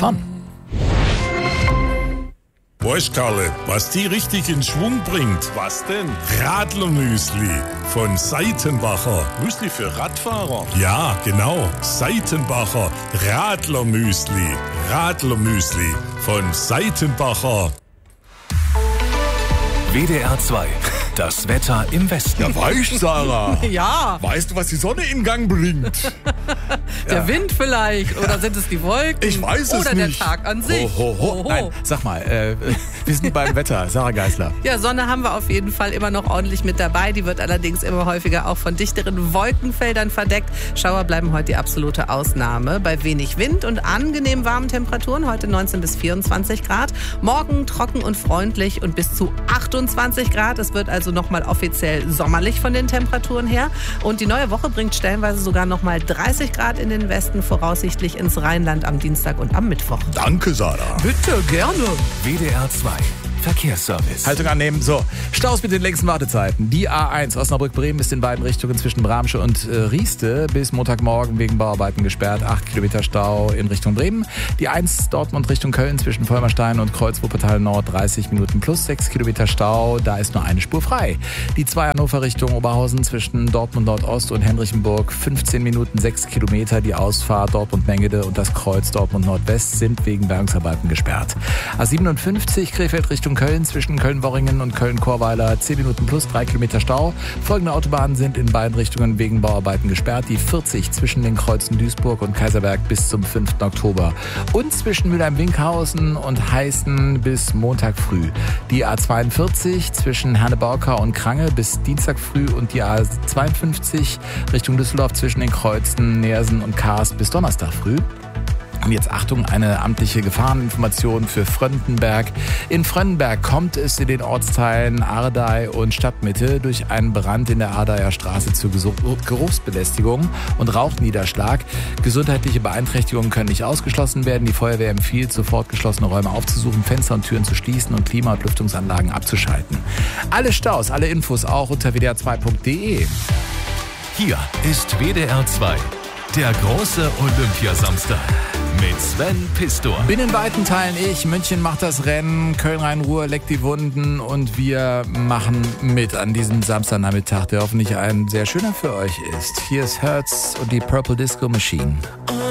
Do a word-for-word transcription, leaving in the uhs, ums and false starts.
Mann. Weißt Karle, was die richtig in Schwung bringt? Was denn? Radlermüsli von Seitenbacher. Müsli für Radfahrer? Ja, genau. Seitenbacher Radlermüsli. Radlermüsli von Seitenbacher. W D R zwei. Das Wetter im Westen. Ja, weißt, Sarah. Ja. Weißt du, was die Sonne in Gang bringt? Der Ja. Wind vielleicht. Oder sind es die Wolken? Ich weiß es Oder nicht. der Tag an sich. Ho, ho, ho. Ho, ho. Nein, sag mal, äh, wir sind beim Wetter. Sarah Geisler. Ja, Sonne haben wir auf jeden Fall immer noch ordentlich mit dabei. Die wird allerdings immer häufiger auch von dichteren Wolkenfeldern verdeckt. Schauer bleiben heute die absolute Ausnahme. Bei wenig Wind und angenehm warmen Temperaturen. Heute neunzehn bis vierundzwanzig Grad. Morgen trocken und freundlich und bis zu achtundzwanzig Grad. Es wird also nochmal offiziell sommerlich von den Temperaturen her. Und die neue Woche bringt stellenweise sogar nochmal dreißig Grad in den Westen, voraussichtlich ins Rheinland am Dienstag und am Mittwoch. Danke, Sarah. Bitte, gerne. W D R zwei. Verkehrsservice. Haltung annehmen. So, Staus mit den längsten Wartezeiten. Die A eins Osnabrück-Bremen ist in beiden Richtungen zwischen Bramsche und äh, Rieste bis Montagmorgen wegen Bauarbeiten gesperrt. acht Kilometer Stau in Richtung Bremen. Die eins Dortmund Richtung Köln zwischen Vollmerstein und Kreuz-Wuppertal Nord dreißig Minuten plus sechs Kilometer Stau. Da ist nur eine Spur frei. Die zwei Hannover Richtung Oberhausen zwischen Dortmund Nordost und Henrichenburg fünfzehn Minuten sechs Kilometer. Die Ausfahrt Dortmund-Mengede und das Kreuz Dortmund Nordwest sind wegen Bergungsarbeiten gesperrt. A siebenundfünfzig Krefeld Richtung Köln zwischen Köln-Worringen und Köln-Chorweiler zehn Minuten plus drei Kilometer Stau. Folgende Autobahnen sind in beiden Richtungen wegen Bauarbeiten gesperrt. Die vierzig zwischen den Kreuzen Duisburg und Kaiserberg bis zum fünften Oktober. Und zwischen Mülheim-Winkhausen und Heißen bis Montag früh. Die A zweiundvierzig zwischen Herne-Borka und Krange bis Dienstag früh und die A zweiundfünfzig Richtung Düsseldorf zwischen den Kreuzen Neersen und Kaas bis Donnerstag früh. Und jetzt Achtung, eine amtliche Gefahreninformation für Fröndenberg. In Fröndenberg kommt es in den Ortsteilen Ardey und Stadtmitte durch einen Brand in der Ardeyer Straße zu Geruchsbelästigung und Rauchniederschlag. Gesundheitliche Beeinträchtigungen können nicht ausgeschlossen werden. Die Feuerwehr empfiehlt, sofort geschlossene Räume aufzusuchen, Fenster und Türen zu schließen und Klima- und Lüftungsanlagen abzuschalten. Alle Staus, alle Infos auch unter w d r zwei punkt d e. Hier ist W D R zwei. Der große Olympiasamstag mit Sven Pistor. Bin in weiten Teilen ich. München macht das Rennen, Köln-Rhein-Ruhr leckt die Wunden und wir machen mit an diesem Samstagnachmittag, der hoffentlich ein sehr schöner für euch ist. Hier ist Hertz und die Purple Disco Machine.